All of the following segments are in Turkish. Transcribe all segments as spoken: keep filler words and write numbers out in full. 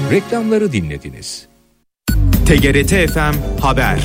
Reklamları dinlediniz. T G R T F M Haber.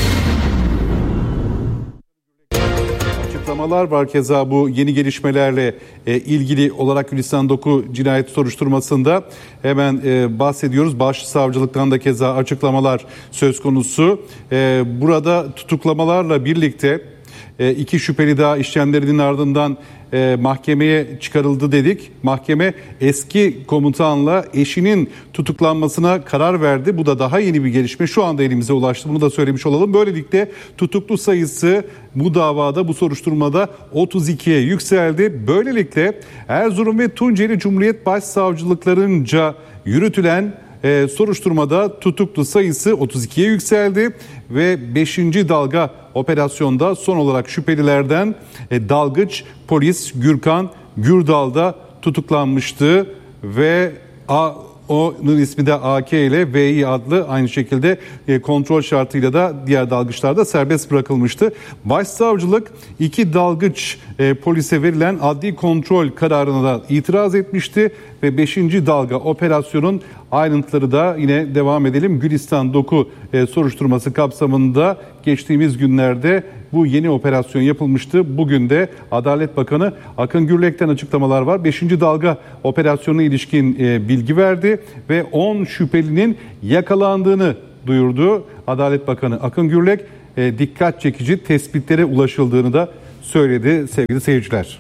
Açıklamalar var keza bu yeni gelişmelerle e, ilgili olarak Gülistan Doku cinayet soruşturmasında hemen e, bahsediyoruz. Başsavcılıktan da keza açıklamalar söz konusu. E, burada tutuklamalarla birlikte e, iki şüpheli daha işlemlerinin ardından e, mahkemeye çıkarıldı dedik. Mahkeme eski komutanla eşinin tutuklanmasına karar verdi. Bu da daha yeni bir gelişme. Şu anda elimize ulaştı. Bunu da söylemiş olalım. Böylelikle tutuklu sayısı bu davada, bu soruşturmada otuz ikiye yükseldi. Böylelikle Erzurum ve Tunceli Cumhuriyet Başsavcılıklarınca yürütülen e, soruşturmada tutuklu sayısı otuz ikiye yükseldi ve beşinci dalga operasyonda son olarak şüphelilerden e, dalgıç polis Gürkan Gürdal da tutuklanmıştı ve A O'nun ismi de A K ile V I adlı aynı şekilde e, kontrol şartıyla da diğer dalgıçlar da serbest bırakılmıştı. Başsavcılık iki dalgıç e, polise verilen adli kontrol kararına da itiraz etmişti ve beşinci dalga operasyonun ayrıntıları da yine devam edelim. Gülistan Doku e, soruşturması kapsamında geçtiğimiz günlerde bu yeni operasyon yapılmıştı. Bugün de Adalet Bakanı Akın Gürlek'ten açıklamalar var. beşinci dalga operasyonuna ilişkin e, bilgi verdi ve on şüphelinin yakalandığını duyurdu. Adalet Bakanı Akın Gürlek e, dikkat çekici tespitlere ulaşıldığını da söyledi sevgili seyirciler.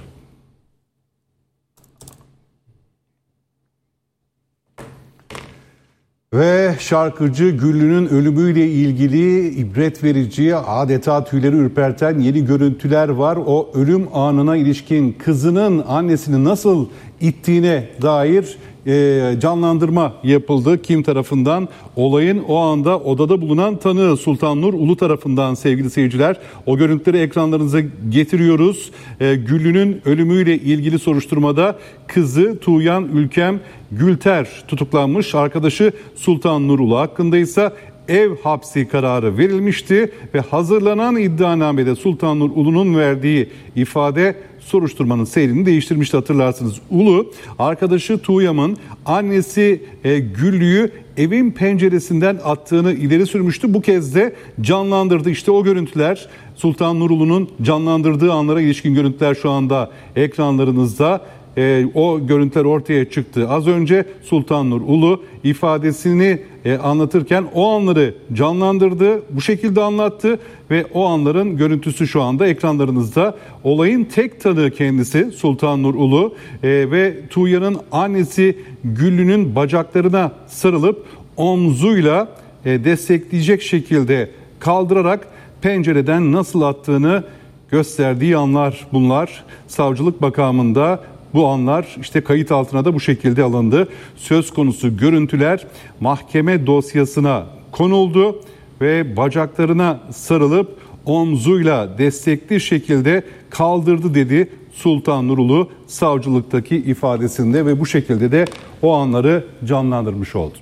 Ve şarkıcı Güllü'nün ölümüyle ilgili ibret verici, adeta tüyleri ürperten yeni görüntüler var. O ölüm anına ilişkin kızının annesini nasıl ittiğine dair e, canlandırma yapıldı. Kim tarafından? Olayın o anda odada bulunan tanığı Sultan Nur Ulu tarafından sevgili seyirciler. O görüntüleri ekranlarınıza getiriyoruz. E, Güllü'nün ölümüyle ilgili soruşturmada kızı Tuğyan Ülkem Gülter tutuklanmış. Arkadaşı Sultan Nur Ulu hakkında ise ev hapsi kararı verilmişti ve hazırlanan iddianamede Sultan Nur Ulu'nun verdiği ifade soruşturmanın seyrini değiştirmişti, hatırlarsınız. Ulu, arkadaşı Tuğyam'ın annesi e, Güllü'yü evin penceresinden attığını ileri sürmüştü. Bu kez de canlandırdı. İşte o görüntüler, Sultan Nur Ulu'nun canlandırdığı anlara ilişkin görüntüler şu anda ekranlarınızda. E, o görüntüler ortaya çıktı. Az önce Sultan Nur Ulu ifadesini e, anlatırken o anları canlandırdı. Bu şekilde anlattı ve o anların görüntüsü şu anda ekranlarınızda. Olayın tek tanığı kendisi Sultan Nur Ulu e, ve Tuğya'nın annesi Güllü'nün bacaklarına sarılıp omzuyla e, destekleyecek şekilde kaldırarak pencereden nasıl attığını gösterdiği anlar bunlar. Savcılık makamında bu anlar işte kayıt altına da bu şekilde alındı. Söz konusu görüntüler mahkeme dosyasına konuldu ve bacaklarına sarılıp omzuyla destekli şekilde kaldırdı dedi Sultan Nur Ulu savcılıktaki ifadesinde ve bu şekilde de o anları canlandırmış oldu.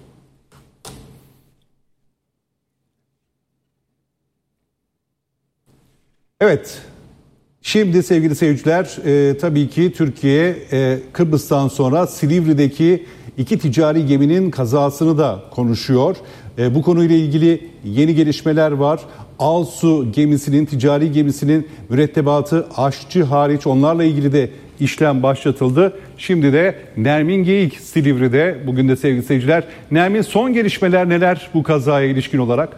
Evet. Şimdi sevgili seyirciler e, tabii ki Türkiye e, Kıbrıs'tan sonra Silivri'deki iki ticari geminin kazasını da konuşuyor. E, bu konuyla ilgili yeni gelişmeler var. Alsu gemisinin, ticari gemisinin mürettebatı aşçı hariç onlarla ilgili de işlem başlatıldı. Şimdi de Nermin Geyik Silivri'de. Bugün de sevgili seyirciler. Nermin, son gelişmeler neler bu kazaya ilişkin olarak?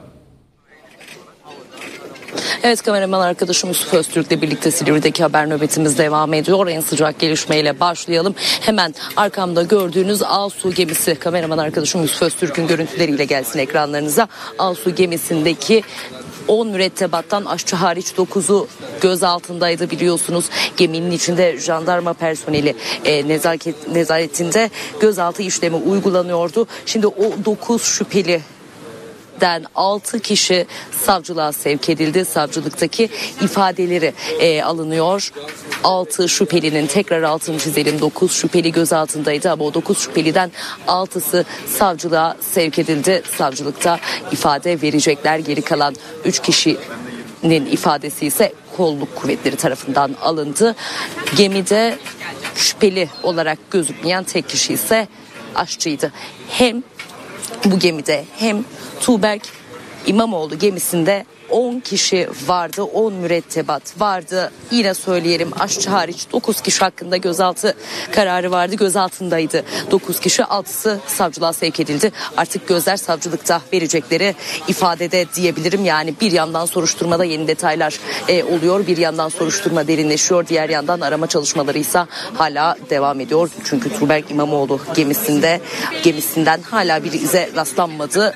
Evet, kameraman arkadaşım Yusuf Öztürk'le birlikte Silivri'deki haber nöbetimiz devam ediyor. En sıcak gelişmeyle başlayalım. Hemen arkamda gördüğünüz Alsu gemisi, kameraman arkadaşım Yusuf Öztürk'ün görüntüleriyle gelsin ekranlarınıza. Alsu gemisindeki on mürettebattan aşçı hariç dokuzu gözaltındaydı biliyorsunuz. Geminin içinde jandarma personeli e, nezaket, nezaretinde gözaltı işlemi uygulanıyordu. Şimdi o dokuz şüpheli den altı kişi savcılığa sevk edildi. Savcılıktaki ifadeleri e, alınıyor. altı şüphelinin, tekrar altını çizelim, dokuz şüpheli gözaltındaydı ama o dokuz şüpheliden altısı savcılığa sevk edildi. Savcılıkta ifade verecekler. Geri kalan üç kişinin ifadesi ise kolluk kuvvetleri tarafından alındı. Gemide şüpheli olarak gözükmeyen tek kişi ise aşçıydı. Hem Bu gemide hem Tuğberk İmamoğlu gemisinde on kişi vardı, on mürettebat vardı. Yine söyleyelim, aşçı hariç dokuz kişi hakkında gözaltı kararı vardı. Gözaltındaydı dokuz kişi, altısı savcılığa sevk edildi. Artık gözler savcılıkta verecekleri ifadede diyebilirim. Yani bir yandan soruşturmada yeni detaylar e, oluyor, bir yandan soruşturma derinleşiyor, diğer yandan arama çalışmaları ise hala devam ediyor. Çünkü Tuğberk İmamoğlu gemisinde gemisinden hala bir ize rastlanmadı.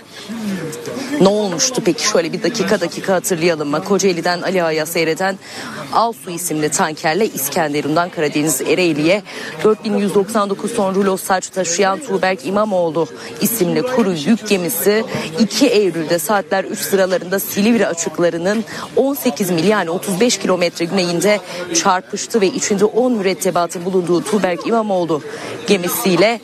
Ne olmuştu peki? Şöyle bir dakika dakika hatırlayalım mı? Kocaeli'den Ali Ağa'ya seyreden Alsu isimli tankerle İskenderun'dan Karadeniz Ereğli'ye dört bin yüz doksan dokuz ton rulo saç taşıyan Tuğberk İmamoğlu isimli kuru yük gemisi iki Eylül'de saatler üç sıralarında Silivri açıklarının on sekiz mil yani otuz beş kilometre güneyinde çarpıştı ve içinde on mürettebatın bulunduğu Tuğberk İmamoğlu gemisiyle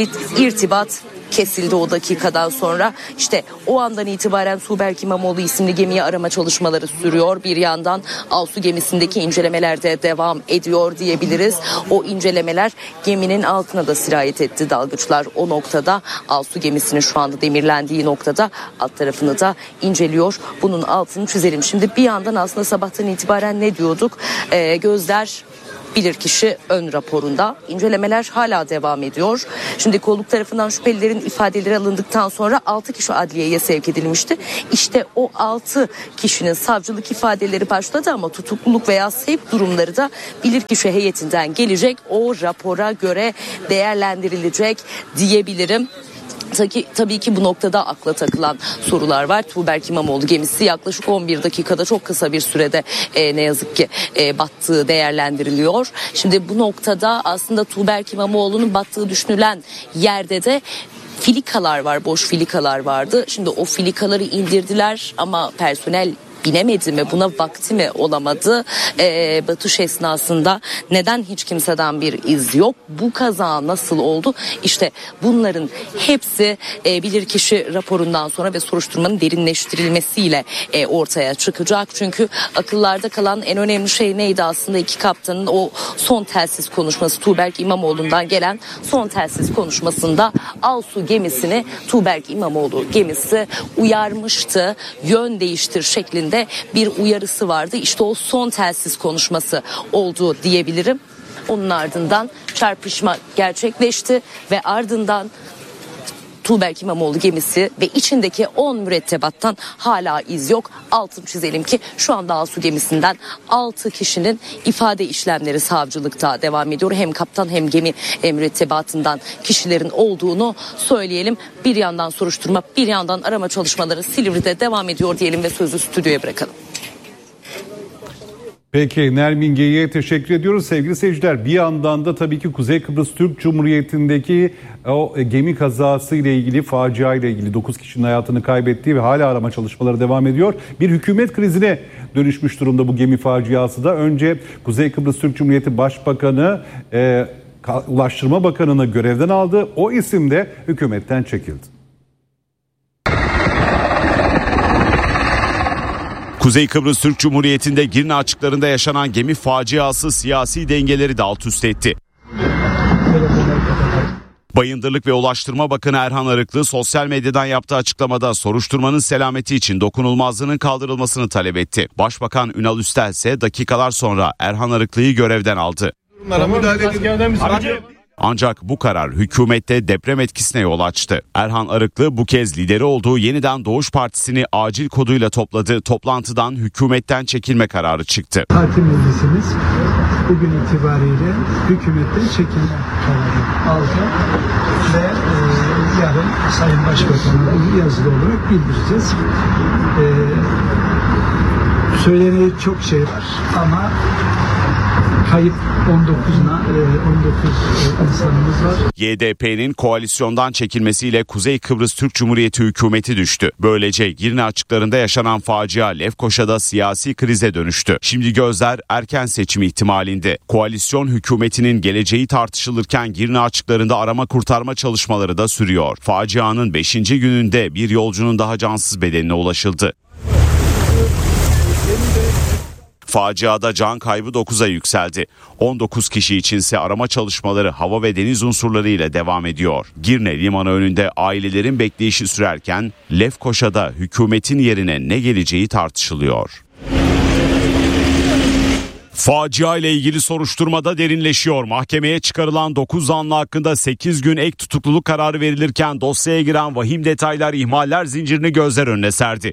irtibat kesildi o dakikadan sonra. İşte o andan itibaren Tuğberk İmamoğlu isimli gemiye arama çalışmaları sürüyor. Bir yandan Alsu gemisindeki incelemeler de devam ediyor diyebiliriz. O incelemeler geminin altına da sirayet etti dalgıçlar. O noktada Alsu gemisinin şu anda demirlendiği noktada alt tarafını da inceliyor. Bunun altını çizelim. Şimdi bir yandan aslında sabahtan itibaren ne diyorduk? Ee, gözler bilirkişi ön raporunda. İncelemeler hala devam ediyor. Şimdi kolluk tarafından şüphelilerin ifadeleri alındıktan sonra altı kişi adliyeye sevk edilmişti. İşte o altı kişinin savcılık ifadeleri başladı ama tutukluluk veya sevk durumları da bilirkişi heyetinden gelecek. O rapora göre değerlendirilecek diyebilirim. Tabii, tabii ki bu noktada akla takılan sorular var. Tuğberk İmamoğlu gemisi yaklaşık on bir dakikada, çok kısa bir sürede e, ne yazık ki e, battığı değerlendiriliyor. Şimdi bu noktada aslında Tuğberk İmamoğlu'nun battığı düşünülen yerde de filikalar var, boş filikalar vardı. Şimdi o filikaları indirdiler ama personel binemedi mi, buna vakti mi olamadı? Ee, batış esnasında neden hiç kimseden bir iz yok? Bu kaza nasıl oldu? İşte bunların hepsi e, bilirkişi raporundan sonra ve soruşturmanın derinleştirilmesiyle e, ortaya çıkacak. Çünkü akıllarda kalan en önemli şey neydi aslında? İki kaptanın o son telsiz konuşması, Tuğberk İmamoğlu'ndan gelen son telsiz konuşmasında Alsu gemisini Tuğberk İmamoğlu gemisi uyarmıştı. Yön değiştir şeklinde bir uyarısı vardı. İşte o son telsiz konuşması oldu diyebilirim. Onun ardından çarpışma gerçekleşti ve ardından Tuğberk İmamoğlu gemisi ve içindeki on mürettebattan hala iz yok. Altını çizelim ki şu anda Alsu gemisinden altı kişinin ifade işlemleri savcılıkta devam ediyor. Hem kaptan hem gemi mürettebatından kişilerin olduğunu söyleyelim. Bir yandan soruşturma, bir yandan arama çalışmaları Silivri'de devam ediyor diyelim ve sözü stüdyoya bırakalım. Peki Nermin Geyi'ye teşekkür ediyoruz sevgili seyirciler. Bir yandan da tabii ki Kuzey Kıbrıs Türk Cumhuriyeti'ndeki o gemi kazası ile ilgili, facia ile ilgili dokuz kişinin hayatını kaybettiği ve hala arama çalışmaları devam ediyor. Bir hükümet krizine dönüşmüş durumda bu gemi faciası da. Önce Kuzey Kıbrıs Türk Cumhuriyeti Başbakanı e, Ulaştırma Bakanı'nı görevden aldı. O isim de hükümetten çekildi. Kuzey Kıbrıs Türk Cumhuriyeti'nde Girne açıklarında yaşanan gemi faciası siyasi dengeleri de alt üst etti. Bayındırlık ve Ulaştırma Bakanı Erhan Arıklı sosyal medyadan yaptığı açıklamada soruşturmanın selameti için dokunulmazlığının kaldırılmasını talep etti. Başbakan Ünal Üstel ise dakikalar sonra Erhan Arıklı'yı görevden aldı. Ancak bu karar hükümette deprem etkisine yol açtı. Erhan Arıklı bu kez lideri olduğu Yeniden Doğuş Partisi'ni acil koduyla topladı. Toplantıdan hükümetten çekilme kararı çıktı. Parti meclisimiz bugün itibariyle hükümetten çekilme kararı aldı ve e, yarın Sayın Başbakan'a bunu yazılı olarak bildireceğiz. E, söylenecek çok şey var ama kayıp on dokuzuna on dokuz insanımız var. Y D P'nin koalisyondan çekilmesiyle Kuzey Kıbrıs Türk Cumhuriyeti hükümeti düştü. Böylece Girne açıklarında yaşanan facia Lefkoşa'da siyasi krize dönüştü. Şimdi gözler erken seçim ihtimalinde. Koalisyon hükümetinin geleceği tartışılırken Girne açıklarında arama kurtarma çalışmaları da sürüyor. Facianın beşinci gününde bir yolcunun daha cansız bedenine ulaşıldı. Faciada can kaybı dokuza yükseldi. on dokuz kişi içinse arama çalışmaları hava ve deniz unsurları ile devam ediyor. Girne limanı önünde ailelerin bekleyişi sürerken Lefkoşa'da hükümetin yerine ne geleceği tartışılıyor. Facia ile ilgili soruşturmada derinleşiyor. Mahkemeye çıkarılan dokuz zanlı hakkında sekiz gün ek tutukluluk kararı verilirken dosyaya giren vahim detaylar ihmaller zincirini gözler önüne serdi.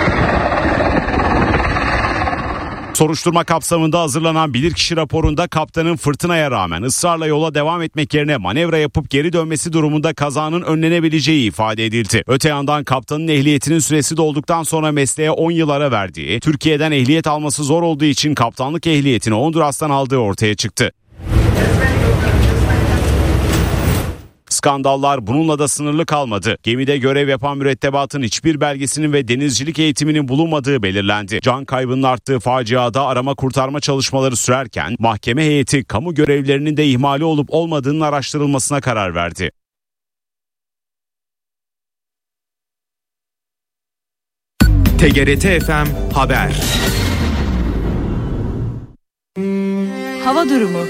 Soruşturma kapsamında hazırlanan bilirkişi raporunda kaptanın fırtınaya rağmen ısrarla yola devam etmek yerine manevra yapıp geri dönmesi durumunda kazanın önlenebileceği ifade edildi. Öte yandan kaptanın ehliyetinin süresi dolduktan sonra mesleğe on yıl ara verdiği, Türkiye'den ehliyet alması zor olduğu için kaptanlık ehliyetini Honduras'tan aldığı ortaya çıktı. Skandallar bununla da sınırlı kalmadı. Gemide görev yapan mürettebatın hiçbir belgesinin ve denizcilik eğitiminin bulunmadığı belirlendi. Can kaybının arttığı faciada arama kurtarma çalışmaları sürerken mahkeme heyeti kamu görevlilerinin de ihmali olup olmadığının araştırılmasına karar verdi. T G R T F M Haber. Hava durumu.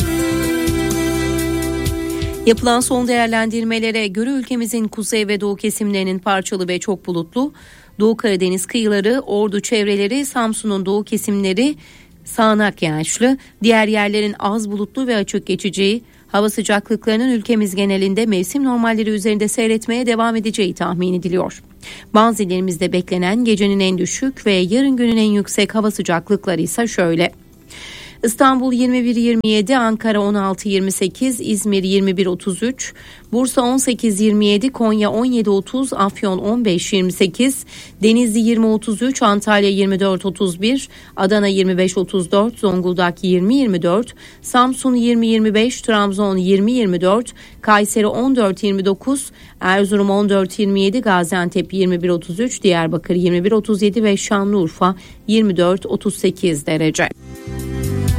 Yapılan son değerlendirmelere göre ülkemizin kuzey ve doğu kesimlerinin parçalı ve çok bulutlu, Doğu Karadeniz kıyıları, Ordu çevreleri, Samsun'un doğu kesimleri sağanak yağışlı, diğer yerlerin az bulutlu ve açık geçeceği, hava sıcaklıklarının ülkemiz genelinde mevsim normalleri üzerinde seyretmeye devam edeceği tahmin ediliyor. Bazı illerimizde beklenen gecenin en düşük ve yarın günün en yüksek hava sıcaklıkları ise şöyle: İstanbul yirmi bir yirmi yedi, Ankara on altı yirmi sekiz, İzmir yirmi bir otuz üç, Bursa on sekiz yirmi yedi, Konya on yedi otuz, Afyon on beş yirmi sekiz, Denizli yirmi otuz üç, Antalya yirmi dört otuz bir, Adana yirmi beş otuz dört, Zonguldak yirmi yirmi dört, Samsun yirmi yirmi beş, Trabzon yirmi yirmi dört, Kayseri on dört yirmi dokuz, Erzurum on dört yirmi yedi, Gaziantep yirmi bir otuz üç, Diyarbakır yirmi bir otuz yedi ve Şanlıurfa yirmi dört otuz sekiz derece.